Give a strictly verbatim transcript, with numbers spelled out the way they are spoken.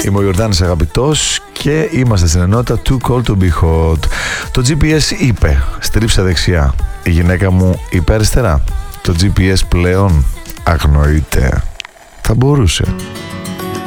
Είμαι ο Ιορδάνης Αγαπητός και είμαστε στην ενότητα Too Cold to Be Hot. Το τζι πι ες είπε, στρίψε δεξιά. Η γυναίκα μου είπε αριστερά. Το τζι πι ες πλέον αγνοείται. Θα μπορούσε.